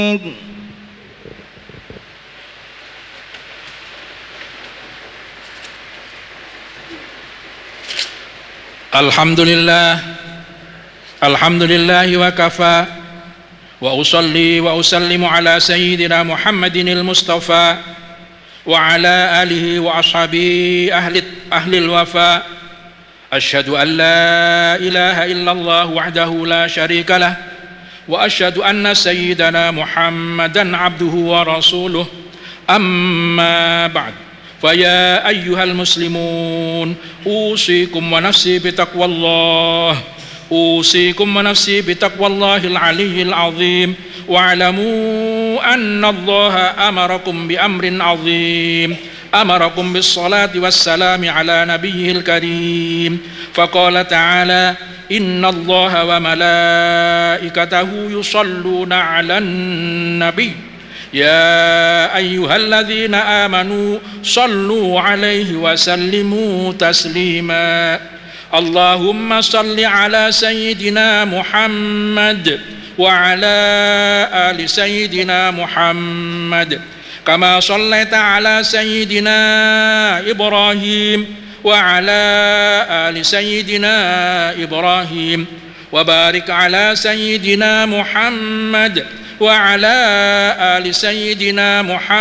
الحمد لله وكفى وأصلي وأسلم على سيدنا محمد المصطفى وعلى آله وأصحابه أهل الوفاء. أشهد أن لا إله إلا الله وحده لا شريك له وأشهد أن سيدنا محمدا عبده ورسوله. أما بعد، فيا أيها المسلمون، أوصيكم ونفسي بتقوى الله العلي العظيم، واعلموا أن الله أمركم بأمر عظيم، أمركم بالصلاة والسلام على نبيه الكريم، فقال تعالى: إن الله وملائكته يصلون على النبي يا أيها الذين آمنوا صلوا عليه وسلموا تسليما. اللهم صل على سيدنا محمد وعلى آل سيدنا محمد كما صليت على سيدنا إبراهيم وعلى آل سيدنا إبراهيم، وبارك على سيدنا محمد وعلى آل سيدنا محمد